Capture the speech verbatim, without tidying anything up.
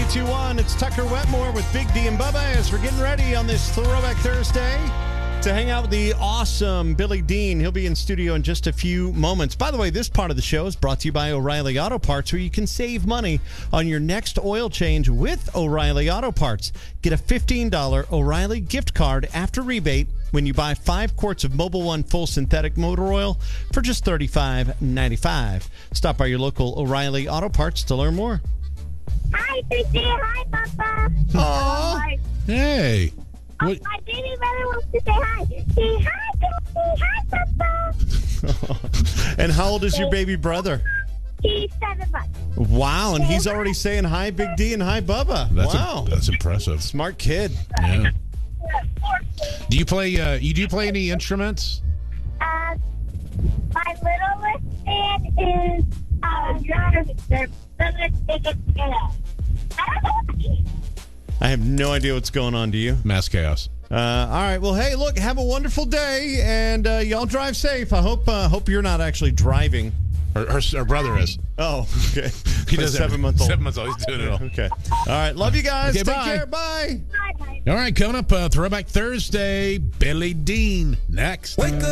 two one. It's Tucker Wetmore with Big D and Bubba as we're getting ready on this Throwback Thursday to hang out with the awesome Billy Dean. He'll be in studio in just a few moments. By the way, this part of the show is brought to you by O'Reilly Auto Parts, where you can save money on your next oil change with O'Reilly Auto Parts. Get a fifteen dollars O'Reilly gift card after rebate when you buy five quarts of Mobil One full synthetic motor oil for just thirty-five ninety-five. Stop by your local O'Reilly Auto Parts to learn more. Hi, Big D. Hi, Papa. Aww. Hey. Um, my baby brother wants to say hi. Say hi, Big D. Hi, Papa. And how old is your baby brother? He's seven months. Wow, and he's already saying hi, Big D, and hi, Bubba. That's wow. A, that's impressive. Smart kid. Yeah. Do you play? Uh, you do you play any instruments? Uh, my littlest band is uh, drums. They're the biggest band. I don't know what it is. I have no idea what's going on. Do you? Mass Chaos. Uh, all right. Well, hey, look, have a wonderful day, and uh, y'all drive safe. I hope uh, hope you're not actually driving. Her, her, her brother is. Oh, okay. He does seven months old. Seven months old. He's doing it all. Okay. All right. Love you guys. Okay, Take bye. care. Bye. Bye, bye. All right, coming up, uh, Throwback Thursday, Billy Dean next. Wake up.